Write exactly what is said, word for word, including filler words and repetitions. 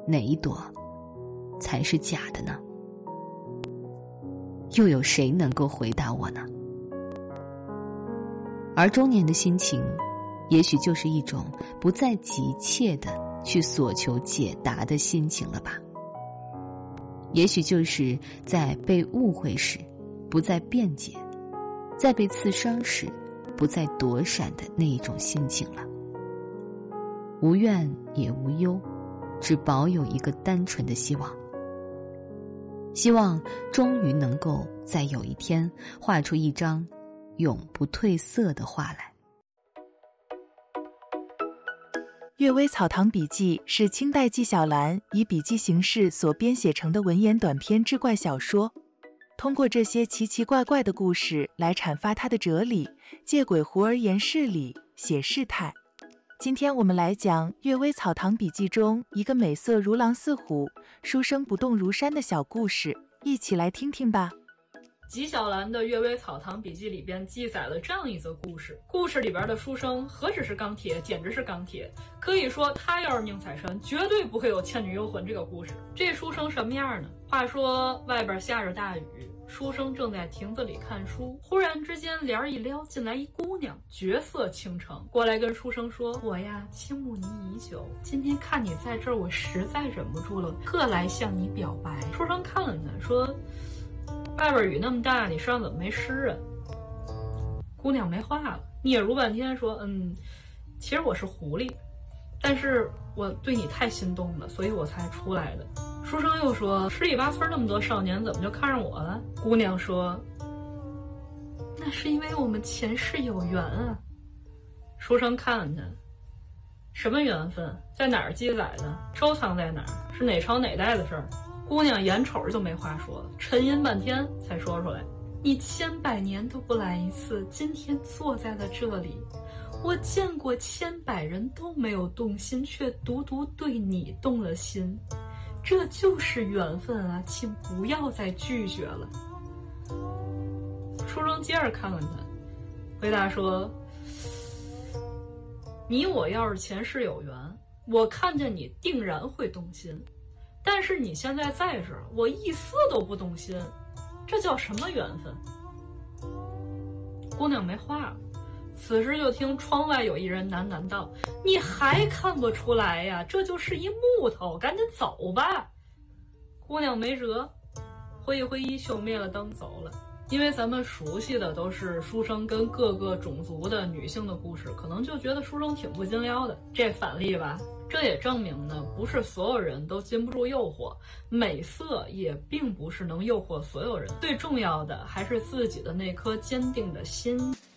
哪一朵才是假的呢？又有谁能够回答我呢？而中年的心情，也许就是一种不再急切的去索求解答的心情了吧。也许就是在被误会时不再辩解，在被刺伤时不再躲闪的那一种心情了。无怨也无忧，只保有一个单纯的希望，希望终于能够在有一天画出一张永不褪色的画来。 《阅微草堂笔记》是清代纪晓岚以笔记形式所编写成的文言短篇志怪小说，通过这些奇奇怪怪的故事来阐发它的哲理，借鬼狐而言事理，写事态。今天我们来讲《阅微草堂笔记》中一个美色如狼似虎，书生不动如山的小故事，一起来听听吧。 纪晓岚的《阅微草堂笔记》里边记载了这样一则故事，故事里边的书生何止是钢铁，简直是钢铁，可以说他要是宁采臣，绝对不会有倩女幽魂这个故事。这书生什么样呢？话说外边下着大雨，书生正在亭子里看书，忽然之间帘一撩，进来一姑娘，绝色倾城，过来跟书生说：“我呀，倾慕你已久，今天看你在这儿，我实在忍不住了，特来向你表白。”书生看了他，说：“外边雨那么大，你身上怎么没湿啊？”姑娘没话了，嗫嚅半天说：“嗯，其实我是狐狸，但是我对你太心动了，所以我才出来的。”书生又说：“十里八村那么多少年，怎么就看上我了？”姑娘说：“那是因为我们前世有缘啊。”书生看了他，什么缘分？在哪儿记载的？收藏在哪儿？是哪朝哪代的事儿？姑娘眼瞅就没话说了，沉吟半天才说出来：“你千百年都不来一次，今天坐在了这里，我见过千百人都没有动心，却独独对你动了心，这就是缘分啊，请不要再拒绝了。”书生接着看看他，回答说：“你我要是前世有缘，我看见你定然会动心，但是你现在在这儿，我一丝都不动心，这叫什么缘分？”姑娘没话了。此时就听窗外有一人喃喃道：“你还看不出来呀？这就是一木头，赶紧走吧。”姑娘没辙，挥一挥衣袖，灭了灯走了。因为咱们熟悉的都是书生跟各个种族的女性的故事，可能就觉得书生挺不经撩的，这反例吧。这也证明呢，不是所有人都禁不住诱惑，美色也并不是能诱惑所有人，最重要的还是自己的那颗坚定的心。